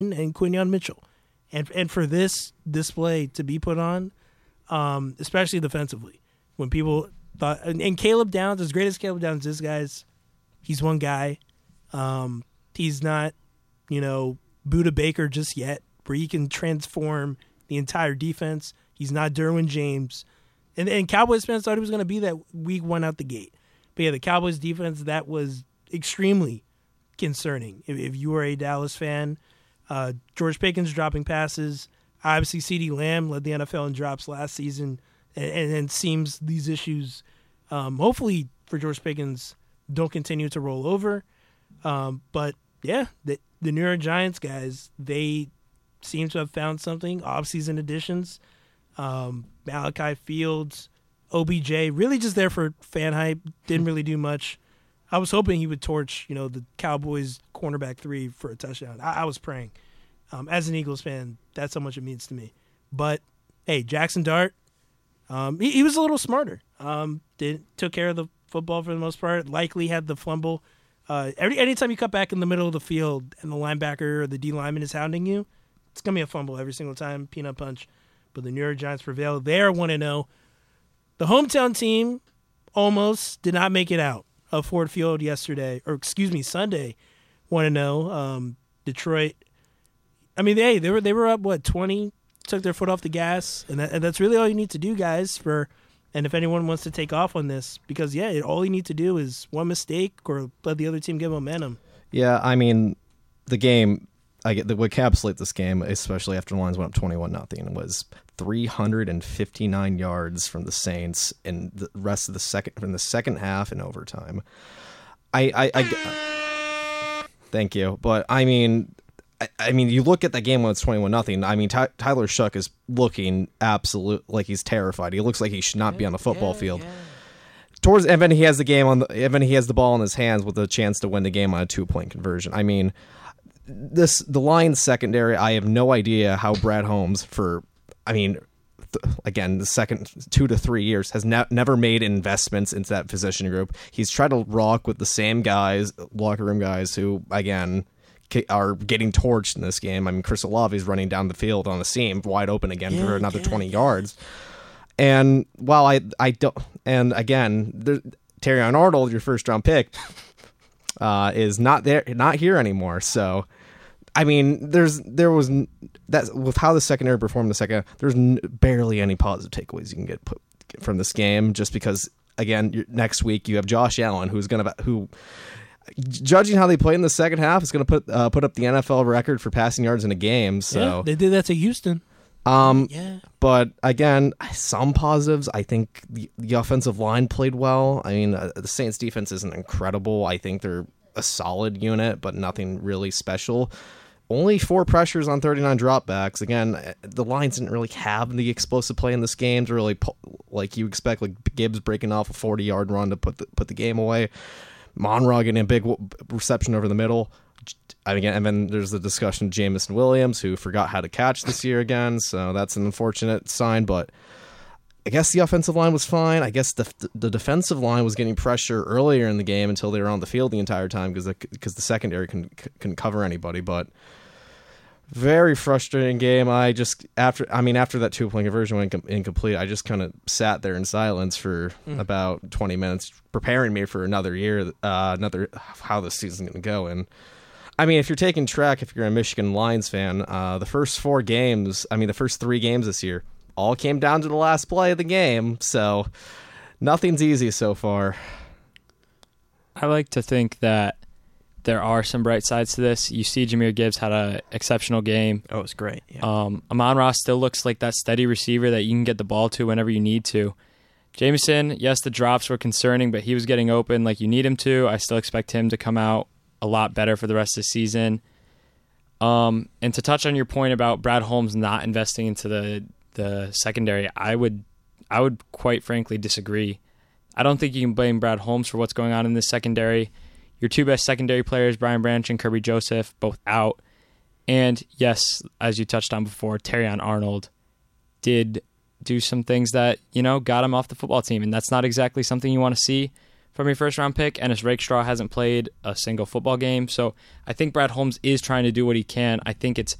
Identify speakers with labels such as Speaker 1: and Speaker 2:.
Speaker 1: and Quinyon Mitchell. And for this display to be put on, especially defensively, when people thought, and Caleb Downs, as great as Caleb Downs is, guys, he's one guy. He's not, Buda Baker just yet, where he can transform the entire defense. He's not Derwin James. And Cowboys fans thought he was going to be that week one out the gate. But yeah, the Cowboys defense, that was extremely concerning. If you were a Dallas fan, George Pickens dropping passes. Obviously, CeeDee Lamb led the NFL in drops last season. And seems these issues, hopefully for George Pickens, don't continue to roll over. But yeah, the New York Giants guys, they seem to have found something. Offseason additions, Malachi Fields, OBJ, really just there for fan hype. Didn't really do much. I was hoping he would torch, the Cowboys cornerback 3 for a touchdown. I was praying. As an Eagles fan, that's how much it means to me. But hey, Jackson Dart, he was a little smarter. Took care of the football for the most part. Likely had the fumble. Anytime you cut back in the middle of the field and the linebacker or the D lineman is hounding you, it's going to be a fumble every single time, peanut punch. But the New York Giants prevail. They are 1-0. The hometown team almost did not make it out of Ford Field Sunday, 1-0. Detroit, they were up, 20, took their foot off the gas, and that's really all you need to do, guys, and if anyone wants to take off on this, because, all you need to do is one mistake or let the other team get momentum.
Speaker 2: Yeah, the game, what encapsulates this game, especially after the Lions went up 21-0, was 359 yards from the Saints in the rest of the second half and overtime. Thank you, but you look at that game when it's 21-0. Tyler Shough is looking absolute like he's terrified. He looks like he should not be on the football field. Yeah. And then he has the ball in his hands with a chance to win the game on a 2-point conversion. The Lions secondary, I have no idea how Brad Holmes the second 2 to 3 years has never made investments into that position group. He's tried to rock with the same guys, locker room guys, who again are getting torched in this game. Chris Olave is running down the field on the seam, wide open again for another 20 yards. And while I don't, and again, Terrion Arnold, your first round pick, is not here anymore. So, there was that with how the secondary performed the second. There's barely any positive takeaways you can get from this game, just because again, next week you have Josh Allen, who, judging how they played in the second half, is going to put up the NFL record for passing yards in a game. So
Speaker 1: they did that to Houston.
Speaker 2: But again, some positives. I think the offensive line played well. The Saints defense isn't incredible. I think they're a solid unit, but nothing really special. Only 4 pressures on 39 dropbacks. Again, the Lions didn't really have the explosive play in this game to really, like you expect, like Gibbs breaking off a 40-yard run to put the game away. Monroe getting a big reception over the middle. And then there's the discussion of Jamison Williams, who forgot how to catch this year again, so that's an unfortunate sign. But I guess the offensive line was fine. I guess the defensive line was getting pressure earlier in the game until they were on the field the entire time because the secondary can cover anybody. But very frustrating game. After that 2-point conversion went incomplete, I just kind of sat there in silence for about 20 minutes, preparing me for another year, how this season's going to go. And if you're taking track, if you're a Michigan Lions fan, the first 3 games this year, all came down to the last play of the game. So nothing's easy so far.
Speaker 3: I like to think that there are some bright sides to this. You see Jahmyr Gibbs had an exceptional game.
Speaker 4: Oh, it was great. Yeah.
Speaker 3: Amon-Ra still looks like that steady receiver that you can get the ball to whenever you need to. Jameson, yes, the drops were concerning, but he was getting open like you need him to. I still expect him to come out a lot better for the rest of the season. And to touch on your point about Brad Holmes not investing into the secondary, I would quite frankly disagree. I don't think you can blame Brad Holmes for what's going on in this secondary. Your 2 best secondary players, Brian Branch and Kirby Joseph, both out. And yes, as you touched on before, Terrion Arnold did do some things that, got him off the football team. And that's not exactly something you want to see from your first-round pick. Ennis Rakestraw hasn't played a single football game. So I think Brad Holmes is trying to do what he can. I think it's